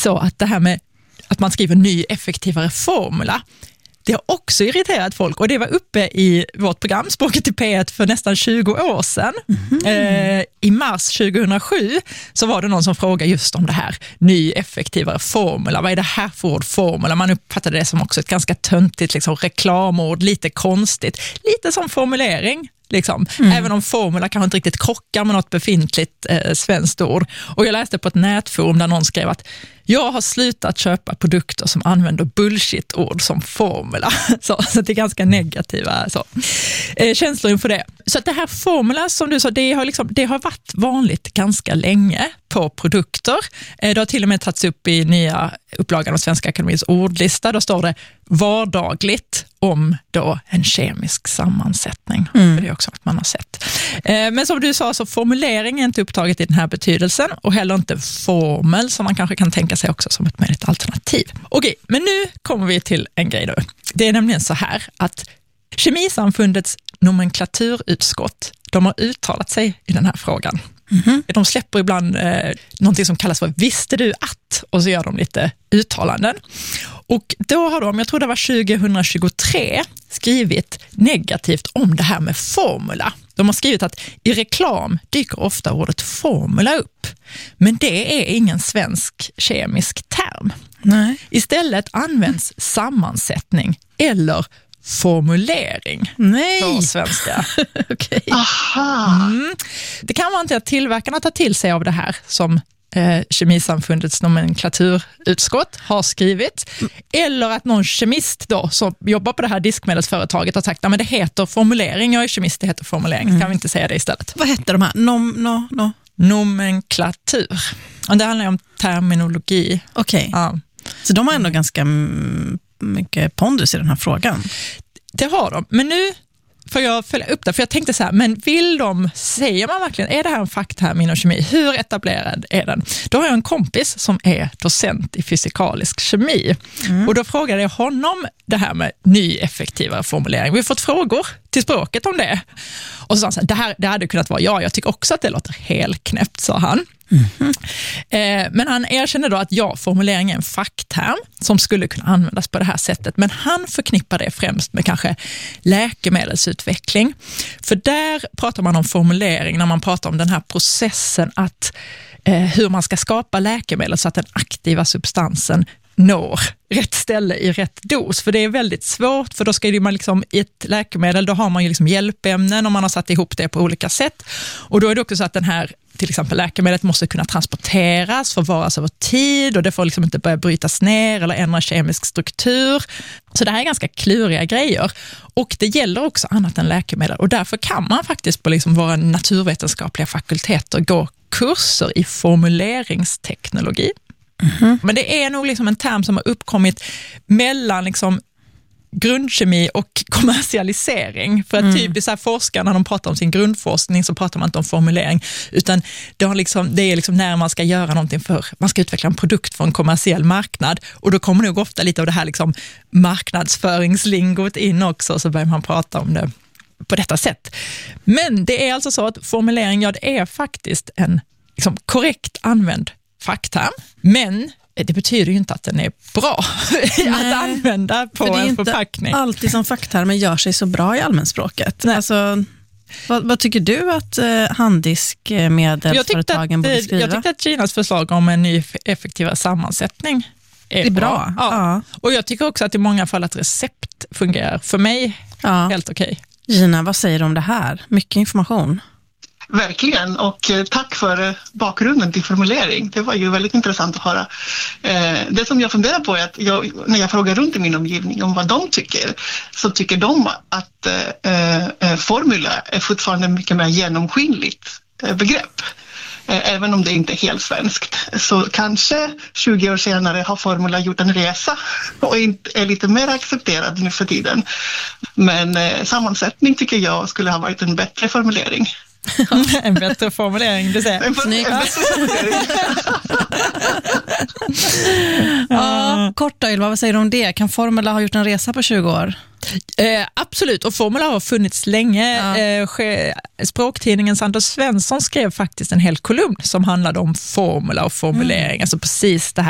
så att det här med att man skriver ny effektivare formula, det har också irriterat folk, och det var uppe i vårt program Språket i P1 för nästan 20 år sedan. I mars 2007 så var det någon som frågade just om det här, ny effektivare formula. Vad är det här för ord, formula? Man uppfattade det som också ett ganska töntigt liksom, reklamord, lite konstigt, lite som formulering. Liksom. Även om formula kanske inte riktigt krockar med något befintligt svenskt ord. Och jag läste på ett nätforum där någon skrev att jag har slutat köpa produkter som använder bullshit-ord som formula. Så det är ganska negativa känslor inför det. Så att det här formula, som du sa, det har varit vanligt ganska länge på produkter. Det har till och med tagits upp i nya upplagan av Svenska Akademiens ordlista. Då står det vardagligt om då en kemisk sammansättning. För det är också att man har sett. Men som du sa, så formulering är inte upptaget i den här betydelsen, och heller inte formel som man kanske kan tänka sig också som ett möjligt alternativ. Okej, men nu kommer vi till en grej då. Det är nämligen så här att Kemisamfundets nomenklaturutskott, de har uttalat sig i den här frågan. De släpper ibland någonting som kallas för visste du att, och så gör de lite uttalanden. Och då har de, jag tror det var 2023, skrivit negativt om det här med formula. De har skrivit att i reklam dyker ofta ordet formula upp, men det är ingen svensk kemisk term. Nej. Istället används sammansättning eller formulering på svenska. Okej. Aha. Det kan vara inte att tillverkarna tar till sig av det här som Kemisamfundets nomenklaturutskott har skrivit, eller att någon kemist då som jobbar på det här diskmedelsföretaget har sagt att det heter formulering, jag är kemist, det heter formulering, kan vi inte säga det istället? Vad heter de här? Nomenklatur. Och det handlar ju om terminologi. Okej. Ja. Så de har ändå ganska mycket pondus i den här frågan. Det har de, men nu får jag följa upp det, för jag tänkte så här, men säger man verkligen, är det här en fackterm inom kemi? Hur etablerad är den? Då har jag en kompis som är docent i fysikalisk kemi, och då frågade jag honom det här med ny effektivare formulering. Vi har fått frågor till språket om det. Och så sa han så här, det hade kunnat vara jag tycker också att det låter helt knäppt, sa han. Men han erkänner då att formulering är en fackterm som skulle kunna användas på det här sättet, men han förknippar det främst med kanske läkemedelsutveckling, för där pratar man om formulering när man pratar om den här processen att hur man ska skapa läkemedel så att den aktiva substansen når rätt ställe i rätt dos, för det är väldigt svårt, för då ska man liksom, i ett läkemedel då har man ju liksom hjälpämnen och man har satt ihop det på olika sätt, och då är det också så att den här till exempel läkemedlet måste kunna transporteras, förvaras över tid, och det får liksom inte börja brytas ner eller ändra kemisk struktur. Så det här är ganska kluriga grejer, och det gäller också annat än läkemedel, och därför kan man faktiskt på liksom våra naturvetenskapliga fakulteter gå kurser i formuleringsteknologi. Men det är nog liksom en term som har uppkommit mellan liksom grundkemi och kommersialisering. För att typ så här, forskarna, när de pratar om sin grundforskning så pratar man inte om formulering, utan det är liksom när man ska göra någonting man ska utveckla en produkt för en kommersiell marknad, och då kommer nog ofta lite av det här liksom marknadsföringslingot in också, så börjar man prata om det på detta sätt. Men det är alltså så att formulering, det är faktiskt en liksom korrekt använd fackterm, men det betyder ju inte att den är bra att använda på en förpackning. Det är inte alltid som facktermen gör sig så bra i allmänspråket. Alltså, vad tycker du att handdiskmedelsföretagen borde skriva? Jag tyckte att Ginas förslag om en ny effektivare sammansättning är bra. Ja. Och jag tycker också att i många fall att recept fungerar för mig helt okej. Gina, vad säger du om det här? Mycket information. Verkligen, och tack för bakgrunden till formulering. Det var ju väldigt intressant att höra. Det som jag funderar på är att när jag frågar runt i min omgivning om vad de tycker, så tycker de att formula är fortfarande mycket mer genomskinligt begrepp. Även om det inte är helt svenskt. Så kanske 20 år senare har formula gjort en resa och är lite mer accepterad nu för tiden. Men sammansättning tycker jag skulle ha varit en bättre formulering. En bättre formulering, du säger. Kort då, Ylva, vad säger du om det? Kan formula ha gjort en resa på 20 år? Absolut, och formula har funnits länge. Språktidningen Anders Svensson skrev faktiskt en hel kolumn som handlade om formula och formulering, alltså precis det här